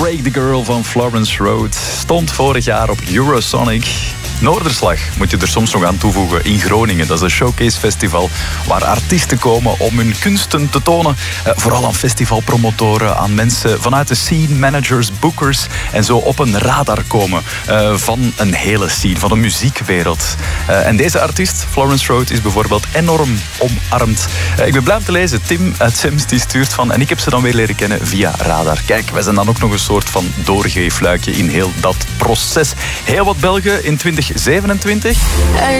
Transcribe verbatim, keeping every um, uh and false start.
Break the Girl van Florence Road stond vorig jaar op Eurosonic. Noorderslag moet je er soms nog aan toevoegen in Groningen. Dat is een showcase festival waar artiesten komen om hun kunsten te tonen. Uh, vooral aan festivalpromotoren, aan mensen vanuit de scene, managers, bookers. En zo op een radar komen uh, van een hele scene, van de muziekwereld. Uh, en deze artiest, Florence Road, is bijvoorbeeld enorm omarmd. Uh, ik ben blij om te lezen. Tim uit Sems die stuurt van... En ik heb ze dan weer leren kennen via radar. Kijk, wij zijn dan ook nog een soort van doorgeefluikje in heel dat proces. Heel wat Belgen in twintig zevenentwintig.